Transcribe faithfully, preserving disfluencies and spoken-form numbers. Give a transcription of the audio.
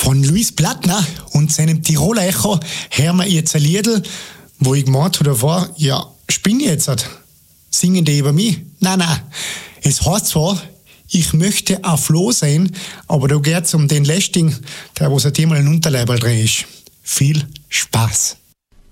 Von Luis Plattner und seinem Tiroler Echo hören wir jetzt ein Liedl, wo ich gemeint habe davor, ja, spinne ich jetzt? Singen die über mich? Nein, nein. Es heißt zwar, ich möchte ein Floh sein, aber da geht es um den Lästing, der wo seit einmal ein Unterleiberl drin ist. Viel Spaß!